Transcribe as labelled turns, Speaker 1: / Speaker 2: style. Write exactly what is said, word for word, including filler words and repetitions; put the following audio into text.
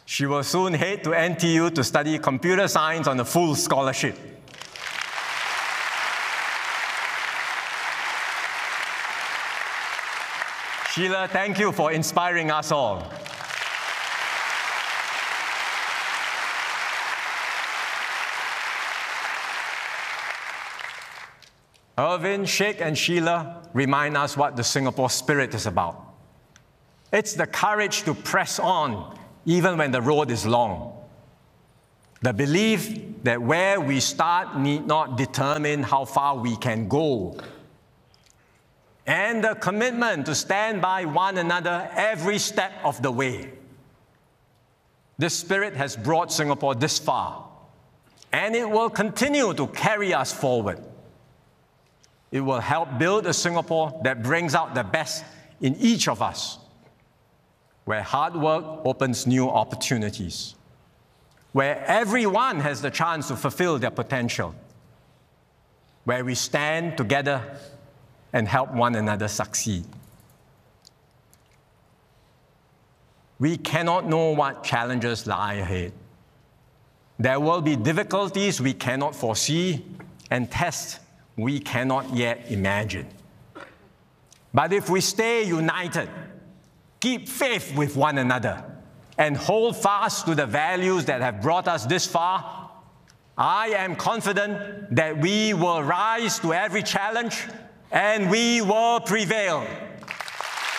Speaker 1: She will soon head to N T U to study computer science on a full scholarship. Sheila, thank you for inspiring us all. Irvin, Sheikh, and Sheila remind us what the Singapore spirit is about. It's the courage to press on even when the road is long. The belief that where we start need not determine how far we can go. And the commitment to stand by one another every step of the way. This spirit has brought Singapore this far, and it will continue to carry us forward. It will help build a Singapore that brings out the best in each of us, where hard work opens new opportunities, where everyone has the chance to fulfill their potential, where we stand together and help one another succeed. We cannot know what challenges lie ahead. There will be difficulties we cannot foresee and tests we cannot yet imagine. But if we stay united, keep faith with one another, and hold fast to the values that have brought us this far, I am confident that we will rise to every challenge and we will prevail.